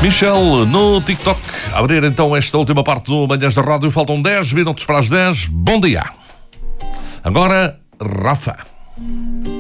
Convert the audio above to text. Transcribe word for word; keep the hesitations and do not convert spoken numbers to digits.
Michel no TikTok. A abrir então esta última parte do Manhãs da Rádio. Faltam dez minutos para as dez. Bom dia. Agora, Rafa.